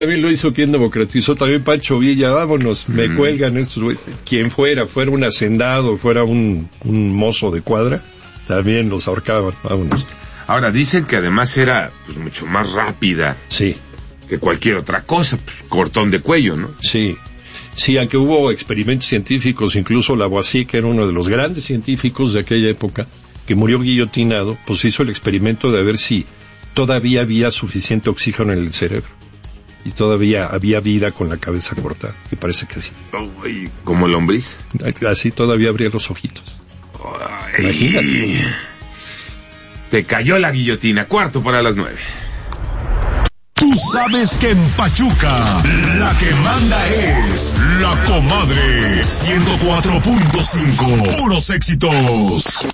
También lo hizo quien democratizó, también Pancho Villa, vámonos, me cuelgan estos güeyes. Quien fuera un hacendado, fuera un mozo de cuadra, también los ahorcaban, vámonos. Ahora, dicen que además era pues mucho más rápida. Sí. Que cualquier otra cosa, pues, cortón de cuello, ¿no? Sí. Sí, aunque hubo experimentos científicos, incluso Lavoisier, que era uno de los grandes científicos de aquella época, que murió guillotinado, pues hizo el experimento de ver si todavía había suficiente oxígeno en el cerebro. Y todavía había vida con la cabeza cortada. Y parece que sí. Ay, ¿como lombriz? Así todavía abría los ojitos. Ay, imagínate. Te cayó la guillotina. 8:45. Tú sabes que en Pachuca la que manda es La Comadre 104.5. Puros éxitos.